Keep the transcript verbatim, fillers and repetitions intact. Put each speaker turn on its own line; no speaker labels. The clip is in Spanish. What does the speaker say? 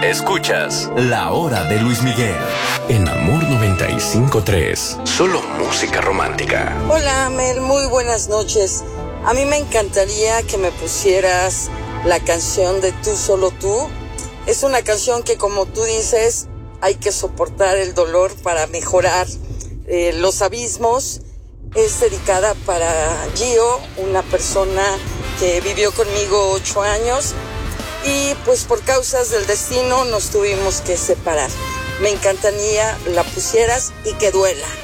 Escuchas La Hora de Luis Miguel en Amor noventa y cinco punto tres. Solo música romántica.
Hola, Mel, muy buenas noches. A mí me encantaría que me pusieras la canción de Tú Solo Tú. Es una canción que, como tú dices, hay que soportar el dolor para mejorar eh, los abismos. Es dedicada para Gio, una persona que vivió conmigo ocho años y pues por causas del destino nos tuvimos que separar. Me encantaría la pusieras y que duela.